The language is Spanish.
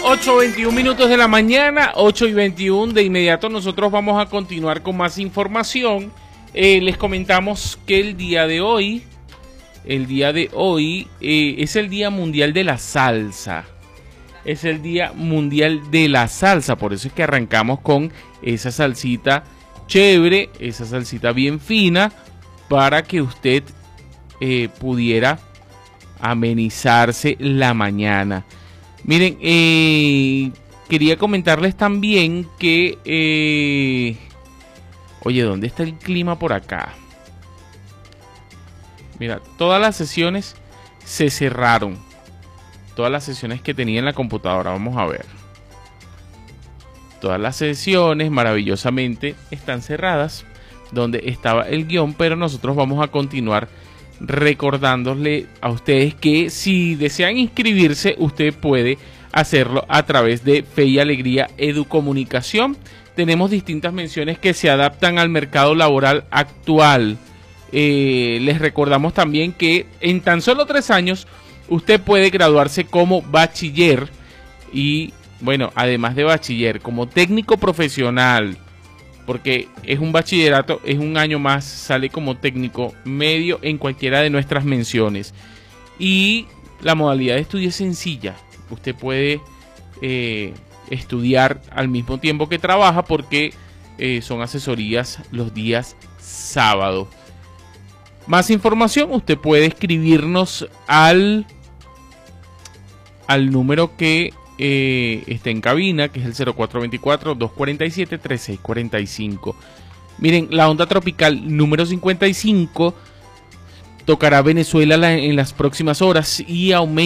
8:21 de la mañana, 8:21. De inmediato nosotros vamos a continuar con más información. Les comentamos que el día de hoy es el Día Mundial de la Salsa. Es el Día Mundial de la Salsa, por eso es que arrancamos con esa salsita chévere, esa salsita bien fina, para que usted pudiera amenizarse la mañana. Miren, quería comentarles también que, oye, ¿dónde está el clima por acá? Mira, todas las sesiones se cerraron. Todas las sesiones que tenía en la computadora, vamos a ver. Todas las sesiones maravillosamente están cerradas donde estaba el guión, pero nosotros vamos a continuar recordándole a ustedes que si desean inscribirse, usted puede hacerlo a través de Fe y Alegría Educomunicación. Tenemos distintas menciones que se adaptan al mercado laboral actual. Les recordamos también que en tan solo 3 años usted puede graduarse como bachiller y, bueno, además de bachiller, como técnico profesional, porque es un bachillerato, es un año más, sale como técnico medio en cualquiera de nuestras menciones. Y la modalidad de estudio es sencilla. Usted puede estudiar al mismo tiempo que trabaja, porque son asesorías los días sábados. Más información, usted puede escribirnos al número que está en cabina, que es el 0424-247-3645. Miren, la onda tropical número 55 tocará Venezuela en las próximas horas y aumenta